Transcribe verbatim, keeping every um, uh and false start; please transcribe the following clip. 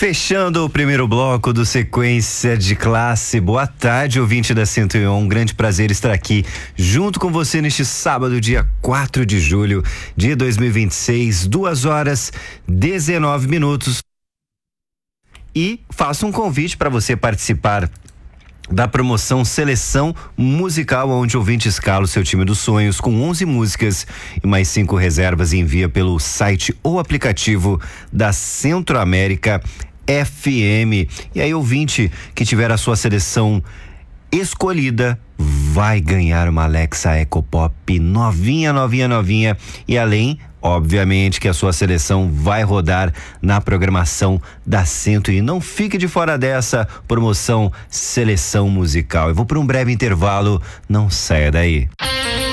Fechando o primeiro bloco do Sequência de Classe. Boa tarde, ouvinte da cento e um. Um grande prazer estar aqui junto com você neste sábado, dia quatro de julho de dois mil e vinte e seis, duas horas dezenove minutos. E faço um convite para você participar da promoção Seleção Musical, onde o ouvinte escala o seu time dos sonhos com onze músicas e mais cinco reservas e envia pelo site ou aplicativo da Centro-América F M. E aí, ouvinte que tiver a sua seleção escolhida vai ganhar uma Alexa EcoPop novinha, novinha, novinha. E além, obviamente, que a sua seleção vai rodar na programação da Cento e um. Não fique de fora dessa promoção Seleção Musical. Eu vou para um breve intervalo, não saia daí.